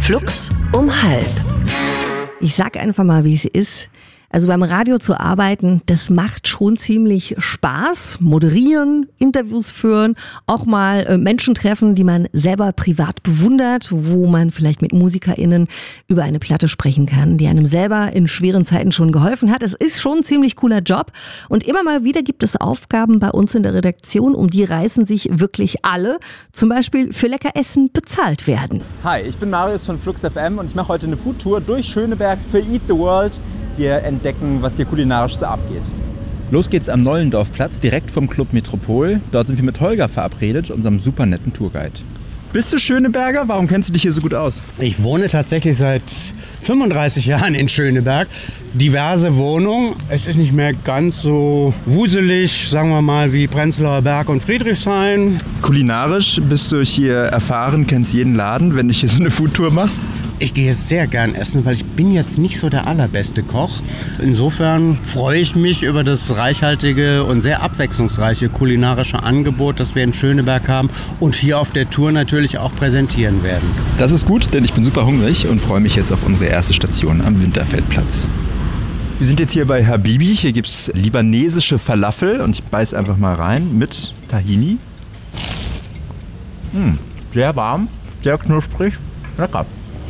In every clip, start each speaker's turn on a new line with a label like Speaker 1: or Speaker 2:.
Speaker 1: Flux um 12:30.
Speaker 2: Ich sag einfach mal, wie es ist. Also beim Radio zu arbeiten, das macht schon ziemlich Spaß. Moderieren, Interviews führen, auch mal Menschen treffen, die man selber privat bewundert, wo man vielleicht mit MusikerInnen über eine Platte sprechen kann, die einem selber in schweren Zeiten schon geholfen hat. Es ist schon ein ziemlich cooler Job. Und immer mal wieder gibt es Aufgaben bei uns in der Redaktion, um die reißen sich wirklich alle. Zum Beispiel für lecker Essen bezahlt werden.
Speaker 3: Hi, ich bin Marius von Flux FM und ich mache heute eine Foodtour durch Schöneberg für Eat the World. Wir entdecken, was hier kulinarisch so abgeht. Los geht's am Nollendorfplatz, direkt vom Club Metropol. Dort sind wir mit Holger verabredet, unserem super netten Tourguide. Bist du Schöneberger? Warum kennst du dich hier so gut aus?
Speaker 4: Ich wohne tatsächlich seit 35 Jahren in Schöneberg. Diverse Wohnungen. Es ist nicht mehr ganz so wuselig, sagen wir mal, wie Prenzlauer Berg und Friedrichshain.
Speaker 3: Kulinarisch bist du hier erfahren, kennst jeden Laden, wenn du hier so eine Foodtour machst?
Speaker 4: Ich gehe sehr gern essen, weil ich bin jetzt nicht so der allerbeste Koch. Insofern freue ich mich über das reichhaltige und sehr abwechslungsreiche kulinarische Angebot, das wir in Schöneberg haben und hier auf der Tour natürlich auch präsentieren werden.
Speaker 3: Das ist gut, denn ich bin super hungrig und freue mich jetzt auf unsere erste Station am Winterfeldplatz. Wir sind jetzt hier bei Habibi. Hier gibt es libanesische Falafel und ich beiß einfach mal rein mit Tahini. Sehr warm, sehr knusprig, lecker.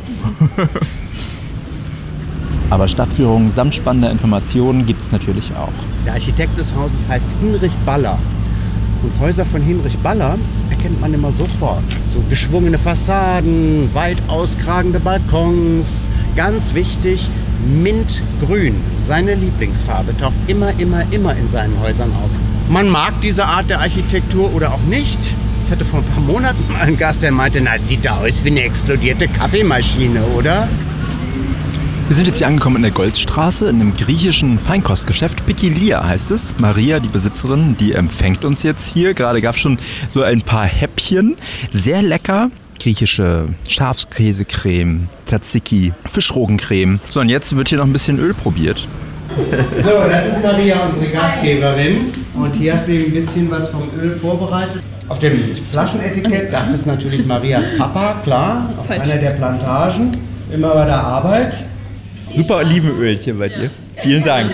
Speaker 3: Aber Stadtführungen samt spannender Informationen gibt es natürlich auch.
Speaker 4: Der Architekt des Hauses heißt Hinrich Baller. Und Häuser von Hinrich Baller erkennt man immer sofort. So geschwungene Fassaden, weit auskragende Balkons. Ganz wichtig, Mintgrün, seine Lieblingsfarbe, taucht immer in seinen Häusern auf. Man mag diese Art der Architektur oder auch nicht. Ich hatte vor ein paar Monaten mal einen Gast, der meinte, na, sieht da aus wie eine explodierte Kaffeemaschine, oder?
Speaker 3: Wir sind jetzt hier angekommen in der Goldstraße, in einem griechischen Feinkostgeschäft. Pikilia heißt es. Maria, die Besitzerin, die empfängt uns jetzt hier. Gerade gab es schon so ein paar Häppchen. Sehr lecker. Griechische Schafskäsecreme, Tzatziki, Fischrogencreme. So, und jetzt wird hier noch ein bisschen Öl probiert.
Speaker 4: So, das ist Maria, unsere Gastgeberin. Und hier hat sie ein bisschen was vom Öl vorbereitet. Auf dem Flaschenetikett, das ist natürlich Marias Papa, klar. Auf einer der Plantagen, immer bei der Arbeit.
Speaker 3: Super Olivenölchen bei dir. Vielen Dank.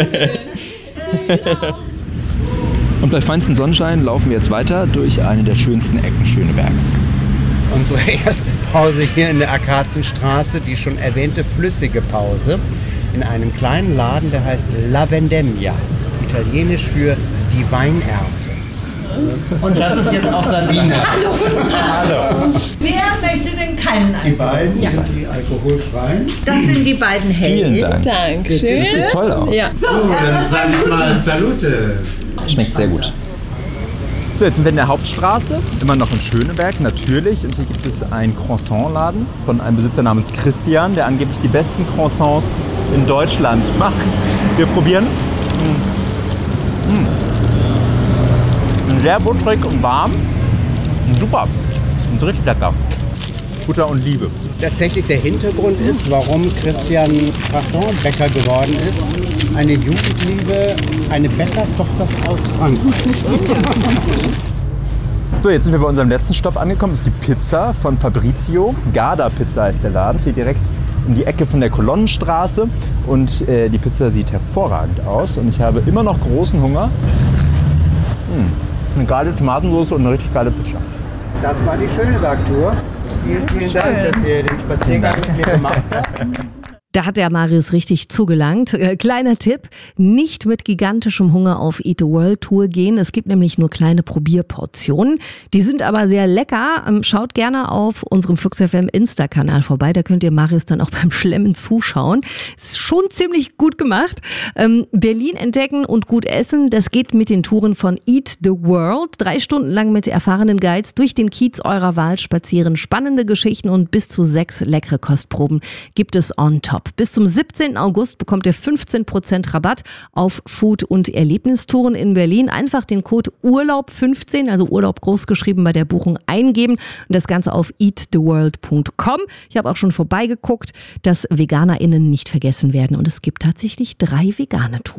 Speaker 3: Und bei feinstem Sonnenschein laufen wir jetzt weiter durch eine der schönsten Ecken Schönebergs.
Speaker 4: Unsere erste Pause hier in der Akazienstraße, die schon erwähnte flüssige Pause, in einem kleinen Laden, der heißt La Vendemmia, italienisch für die Weinernte. Und das ist jetzt auch Sabine.
Speaker 5: Hallo. Wer möchte denn keinen Alkohol?
Speaker 4: Die beiden sind die alkoholfreien.
Speaker 5: Das sind die beiden Hellen.
Speaker 3: Vielen Dank.
Speaker 5: Dankeschön.
Speaker 3: Das sieht toll aus.
Speaker 5: Ja. So,
Speaker 4: Dann sag ich mal Salute.
Speaker 3: Schmeckt sehr gut. So, jetzt sind wir in der Hauptstraße, immer noch in Schöneberg, natürlich. Und hier gibt es einen Croissantladen von einem Besitzer namens Christian, der angeblich die besten Croissants in Deutschland macht. Wir probieren. Sehr butterig und warm. Super. Und richtig lecker. Butter und Liebe.
Speaker 4: Tatsächlich der Hintergrund ist, warum Christian Croissantbäcker geworden ist. Eine Jugendliebe, eine Bäckerstochter aus Frankreich.
Speaker 3: So, jetzt sind wir bei unserem letzten Stopp angekommen. Das ist die Pizza von Fabrizio. Garda Pizza heißt der Laden. Hier direkt um die Ecke von der Kolonnenstraße. Und die Pizza sieht hervorragend aus. Und ich habe immer noch großen Hunger. Eine geile Tomatensauce und eine richtig geile Pizza.
Speaker 4: Das war die Schöneberg-Tour. Vielen Dank, dass ihr den Spaziergang mit mir gemacht habt.
Speaker 2: Da hat der Marius richtig zugelangt. Kleiner Tipp, nicht mit gigantischem Hunger auf Eat the World Tour gehen. Es gibt nämlich nur kleine Probierportionen. Die sind aber sehr lecker. Schaut gerne auf unserem Flux FM Insta-Kanal vorbei. Da könnt ihr Marius dann auch beim Schlemmen zuschauen. Ist schon ziemlich gut gemacht. Berlin entdecken und gut essen, das geht mit den Touren von Eat the World. 3 Stunden lang mit erfahrenen Guides durch den Kiez eurer Wahl spazieren. Spannende Geschichten und bis zu 6 leckere Kostproben gibt es on top. Bis zum 17. August bekommt ihr 15% Rabatt auf Food- und Erlebnistouren in Berlin. Einfach den Code Urlaub15, also Urlaub großgeschrieben, bei der Buchung eingeben und das Ganze auf eattheworld.com. Ich habe auch schon vorbeigeguckt, dass VeganerInnen nicht vergessen werden und es gibt tatsächlich 3 vegane Touren.